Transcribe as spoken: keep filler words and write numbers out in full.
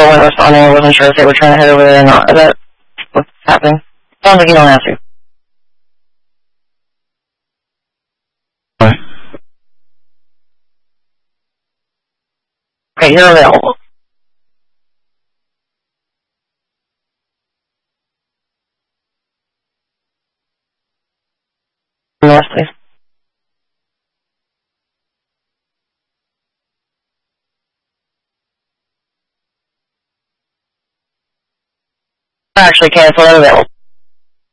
weren't responding. I wasn't sure if they were trying to head over there or not. Is that what's happening? Sounds like you don't have to. Okay, you're available. North, please. Actually, cancel and available.